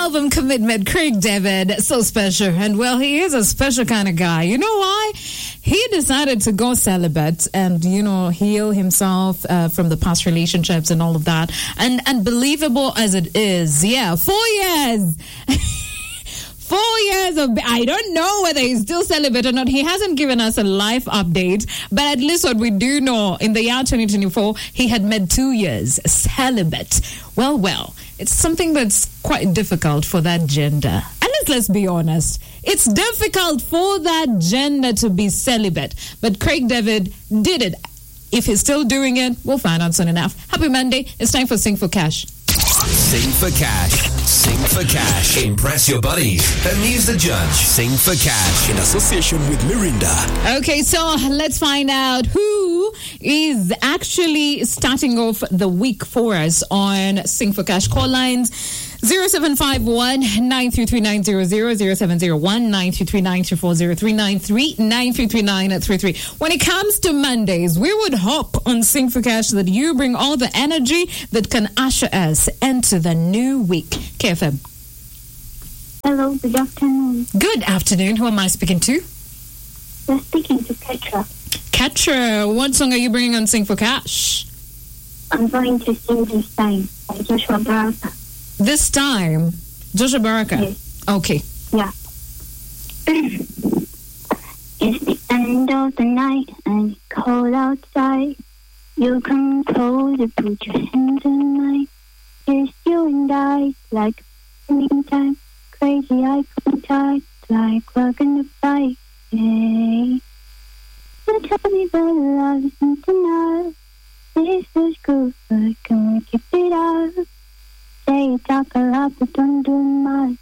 album Commitment, Craig David, so special. And well, he is a special kind of guy. You know why? He decided to go celibate and, heal himself from the past relationships and all of that. And believable as it is, 4 years. 4 years of, I don't know whether he's still celibate or not. He hasn't given us a life update, but at least what we do know, in the year 2024, he had made 2 years celibate. Well, it's something that's quite difficult for that gender. And let's be honest, it's difficult for that gender to be celibate. But Craig David did it. If he's still doing it, we'll find out soon enough. Happy Monday. It's time for Sing for Cash. Sing for cash. Sing for cash. Impress your buddies. Amuse the judge. Sing for cash. In association with Mirinda. Okay, so let's find out who is actually starting off the week for us on Sing for Cash. Call lines 0751-933-900, 0701-933-93403, 933-933-933. When it comes to Mondays, we would hope on Sing for Cash that you bring all the energy that can usher us into the new week. KFM. Hello, good afternoon. Good afternoon. Who am I speaking to? You're speaking to Petra. Petra, what song are you bringing on Sing for Cash? I'm going to sing This Time by Joshua Baraka. This time, Joshua Baraka. Yes. Okay. Yeah. It's the end of the night and it's cold outside. You come closer, put your hands in mine. Just you and I, like meantime. Crazy eye contact, like we're gonna fight. Hey. You tell me that love isn't enough. This is good, but can we keep it up? Say you talk a lot, but don't do much.